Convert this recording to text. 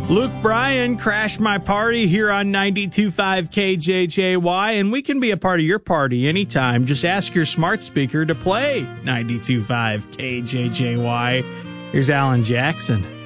Luke Bryan, Crash My Party here on 92.5 KJJY, and we can be a part of your party anytime. Just ask your smart speaker to play 92.5 KJJY. Here's Alan Jackson.